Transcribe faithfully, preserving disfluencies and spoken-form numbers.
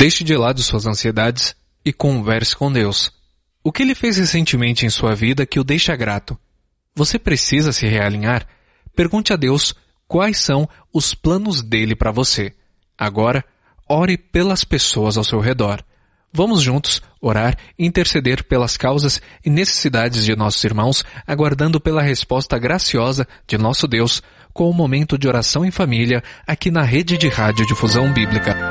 Deixe de lado suas ansiedades e converse com Deus. O que Ele fez recentemente em sua vida que o deixa grato? Você precisa se realinhar? Pergunte a Deus quais são os planos dele para você. Agora, ore pelas pessoas ao seu redor. Vamos juntos orar e interceder pelas causas e necessidades de nossos irmãos, aguardando pela resposta graciosa de nosso Deus, com o momento de oração em família aqui na Rede de Rádio Difusão Bíblica.